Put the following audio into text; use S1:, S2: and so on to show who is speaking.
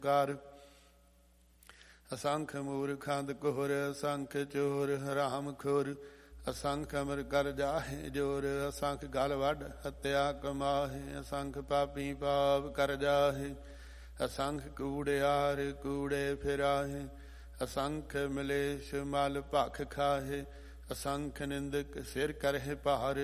S1: ਕਰ। ਅਸੰਖ ਮੂਰਖੰਦ ਕੋਹਰ, ਅਸੰਖ ਚੋਰ ਹਰਾਮ ਖੋਰ, ਅਸੰਖ ਅਮਰ ਕਰ ਜਾਹੇ ਜੋਰ, ਅਸੰਖ ਗਲ ਵੱਢ ਹੱਤਿਆ ਕਮਾਹੇ, ਅਸੰਖ ਪਾਪੀ ਪਾਪ ਕਰ ਜਾਹੇ, ਅਸੰਖ ਕੂੜਿਆਰ ਕੂੜੇ ਫਿਰਾਹੇ, ਅਸੰਖ ਮਲੇਸ਼ ਮਲ ਭਖ ਖਾਹੇ, ਅਸੰਖ ਨਿੰਦਕ ਸਿਰ ਕਰਹਿ ਭਾਰ,